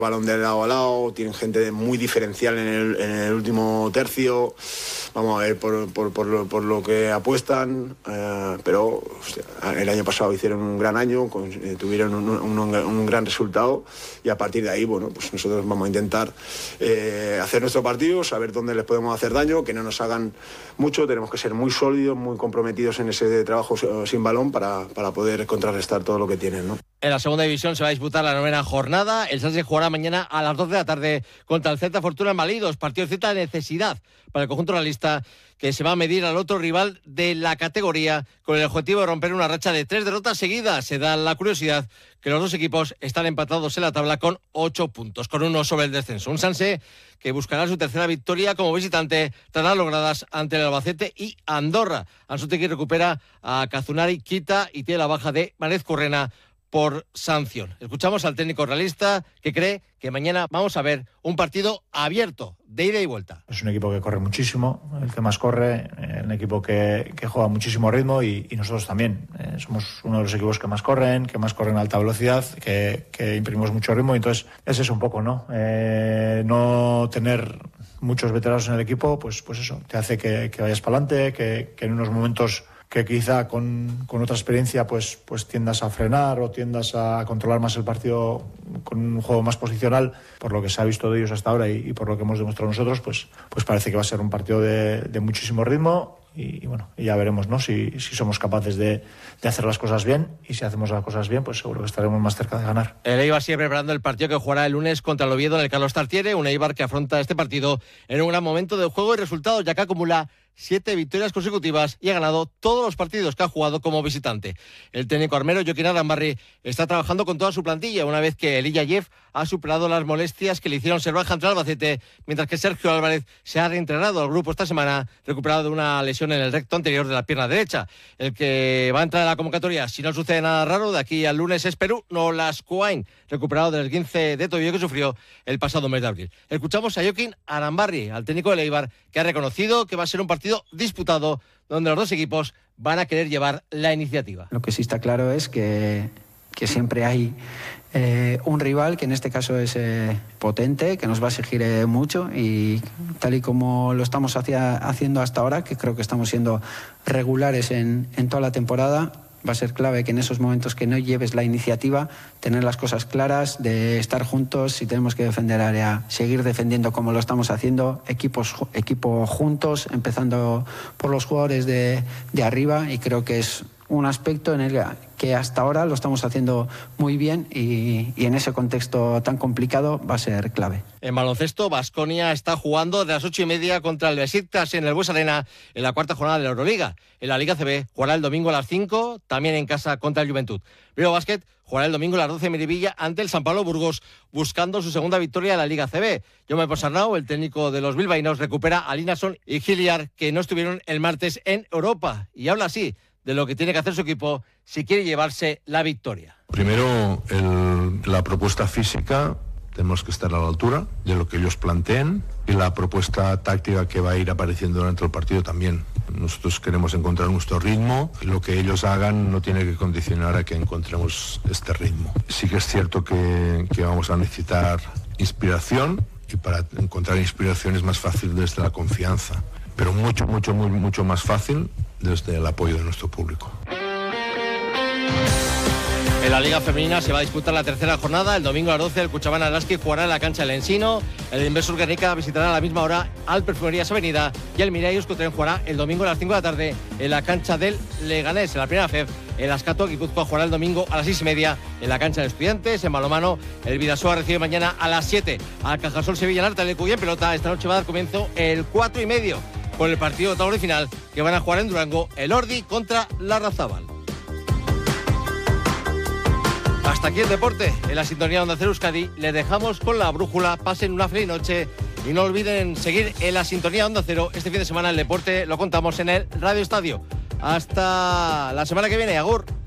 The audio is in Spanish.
Balón de lado a lado, tienen gente muy diferencial en el último tercio. Vamos a ver por lo que apuestan, pero hostia, el año pasado hicieron un gran año, tuvieron un gran resultado, y a partir de ahí, bueno, pues nosotros vamos a intentar hacer nuestro partido, saber dónde les podemos hacer daño, que no nos hagan mucho. Tenemos que ser muy sólidos, muy comprometidos en ese trabajo sin balón para poder contrarrestar todo lo que tienen, ¿no? En la segunda división se va a disputar la 9ª jornada. El Sanse jugará mañana a las 2 de la tarde contra el Celta Fortuna en Balidos. Partido de cierta necesidad para el conjunto realista, que se va a medir al otro rival de la categoría con el objetivo de romper una racha de 3 derrotas seguidas. Se da la curiosidad que los dos equipos están empatados en la tabla con 8 puntos, con uno sobre el descenso. Un Sanse que buscará su tercera victoria como visitante tras las logradas ante el Albacete y Andorra. Ansu Fati recupera a Kazunari, quita y tiene la baja de Márquez Currena por sanción. Escuchamos al técnico realista, que cree que mañana vamos a ver un partido abierto, de ida y vuelta. Es un equipo que corre muchísimo, el que más corre, un equipo que juega muchísimo ritmo, y nosotros también. Somos uno de los equipos que más corren a alta velocidad, que imprimimos mucho ritmo, y entonces es eso un poco, ¿no? No tener muchos veteranos en el equipo, pues eso, te hace que vayas para adelante, que en unos momentos que quizá con otra experiencia pues tiendas a frenar o tiendas a controlar más el partido con un juego más posicional. Por lo que se ha visto de ellos hasta ahora y por lo que hemos demostrado nosotros, pues parece que va a ser un partido de muchísimo ritmo, y bueno, ya veremos, ¿no? Si somos capaces de hacer las cosas bien, y si hacemos las cosas bien, pues seguro que estaremos más cerca de ganar. El Eibar sigue preparando el partido que jugará el lunes contra el Oviedo en el Carlos Tartiere, un Eibar que afronta este partido en un gran momento de juego y resultados, ya que acumula 7 victorias consecutivas y ha ganado todos los partidos que ha jugado como visitante. El técnico armero Joaquín Arambarri está trabajando con toda su plantilla, una vez que Elilla Jeff ha superado las molestias que le hicieron ser baja ante el Albacete, mientras que Sergio Álvarez se ha reintegrado al grupo esta semana, recuperado de una lesión en el recto anterior de la pierna derecha. El que va a entrar a la convocatoria, si no sucede nada raro, de aquí al lunes es Perú Nolascoain, recuperado del esguince de tobillo que sufrió el pasado mes de abril. Escuchamos a Joaquín Arambarri, al técnico del Eibar, que ha reconocido que va a ser un partido disputado donde los dos equipos van a querer llevar la iniciativa. Lo que sí está claro es que siempre hay un rival que en este caso es potente, que nos va a exigir mucho, y tal y como lo estamos haciendo hasta ahora, que creo que estamos siendo regulares en toda la temporada, va a ser clave que en esos momentos que no lleves la iniciativa, tener las cosas claras, de estar juntos, si tenemos que defender área, seguir defendiendo como lo estamos haciendo, equipo juntos, empezando por los jugadores de arriba, y creo que es un aspecto en el que hasta ahora lo estamos haciendo muy bien, y en ese contexto tan complicado va a ser clave. En baloncesto, Baskonia está jugando de las 8:30 contra el Besiktas en el Bues Arena en la 4ª jornada de la Euroliga. En la Liga CB jugará el domingo a las 5, también en casa contra el Juventud. Bilbao Basket jugará el domingo a las 12 en Miribilla ante el San Pablo Burgos, buscando su segunda victoria en la Liga CB. Jaume Ponsarnau, el técnico de los bilbaínos, recupera a Linason y Giliar, que no estuvieron el martes en Europa, y habla así de lo que tiene que hacer su equipo si quiere llevarse la victoria. Primero, la propuesta física, tenemos que estar a la altura de lo que ellos planteen, y la propuesta táctica que va a ir apareciendo durante el partido también. Nosotros queremos encontrar nuestro ritmo, y lo que ellos hagan no tiene que condicionar a que encontremos este ritmo. Sí que es cierto que vamos a necesitar inspiración, y para encontrar inspiración es más fácil desde la confianza, pero mucho más fácil desde el apoyo de nuestro público. En la Liga Femenina se va a disputar la 3ª jornada. El domingo a las 12 el Cuchabán Araski jugará en la cancha del Ensino. El Inversor Guernica visitará a la misma hora al Perfumerías Avenida, y el Mirai Euskotren jugará el domingo a las 5 de la tarde en la cancha del Leganés. En la primera FEF, el Ascato Guipúzcoa jugará el domingo a las 6:30 en la cancha de Estudiantes. En balonmano, el Bidasoa recibe mañana a las 7 al Cajasol Sevilla en Artalecu, y en pelota esta noche va a dar comienzo el 4:30 con el partido de octavos de final que van a jugar en Durango el Ordi contra la Larrazábal. Hasta aquí el deporte. En la sintonía de Onda Cero Euskadi les dejamos con la brújula. Pasen una feliz noche y no olviden seguir en la sintonía de Onda Cero. Este fin de semana el deporte lo contamos en el Radio Estadio. Hasta la semana que viene. Agur.